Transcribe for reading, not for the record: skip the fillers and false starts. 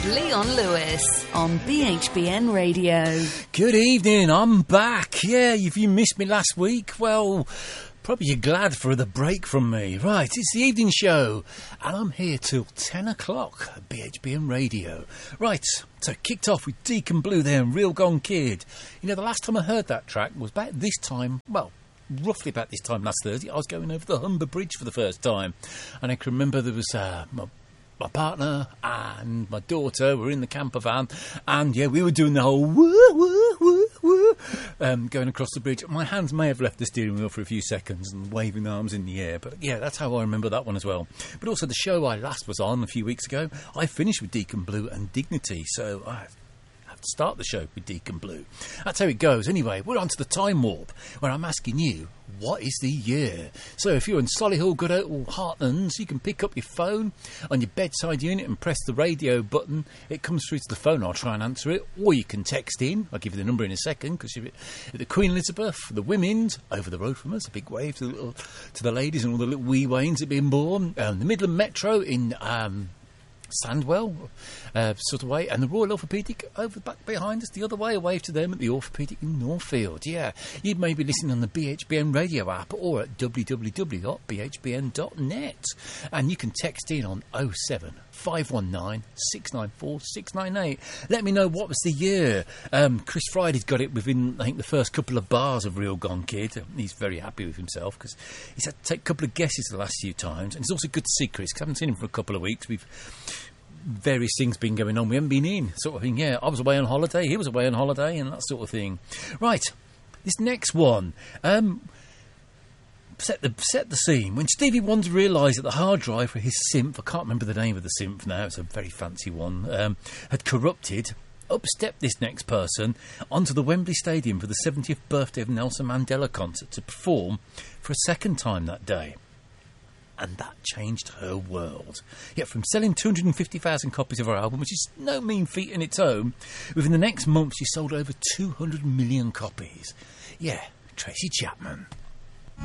Leon Lewis on BHBN Radio. Good evening, I'm back. Yeah, if you missed me last week, well, probably you're glad for the break from me. Right, it's the evening show, and I'm here till 10 o'clock at BHBN Radio. Right, so kicked off with Deacon Blue there and Real Gone Kid. You know, the last time I heard that track was about this time, well, roughly about this time last Thursday. I was going over the Humber Bridge for the first time, and I can remember there was my partner and my daughter were in the camper van, and yeah, we were doing the whole woo, woo, woo, woo, going across the bridge. My hands may have left the steering wheel for a few seconds and waving the arms in the air, but yeah, that's how I remember that one as well. But also the show I last was on a few weeks ago, I finished with Deacon Blue and Dignity, so I have to start the show with Deacon Blue. That's how it goes. Anyway, we're on to the time warp, where I'm asking you, what is the year? So if you're in Solihull, Goodhope or Heartlands, you can pick up your phone on your bedside unit and press the radio button. It comes through to the phone. I'll try and answer it. Or you can text in. I'll give you the number in a second, because you're at the Queen Elizabeth, the women's, over the road from us. A big wave to the ladies and all the little wee wains that have been born. The Midland Metro in Sandwell, sort of way, and the Royal Orthopaedic over back behind us, the other way, a wave to them at the Orthopaedic in Northfield. Yeah, you may be listening on the BHBN radio app or at www.bhbn.net, and you can text in on 07 519 694 698. Let me know what was the year. Chris Friday's got it within, I think, the first couple of bars of Real Gone Kid. He's very happy with himself because he's had to take a couple of guesses the last few times, and it's also good to see Chris, because I haven't seen him for a couple of weeks. We've various things been going on, we haven't been in, sort of thing. Yeah, I was away on holiday, he was away on holiday, and that sort of thing. Right, this next one, set the scene. When Stevie Wonder realised that the hard drive for his synth, I can't remember the name of the synth now, it's a very fancy one, had corrupted, up stepped this next person onto the Wembley Stadium for the 70th birthday of Nelson Mandela concert to perform for a second time that day. And that changed her world. Yet from selling 250,000 copies of her album, which is no mean feat in its own, within the next month she sold over 200 million copies. Yeah, Tracy Chapman.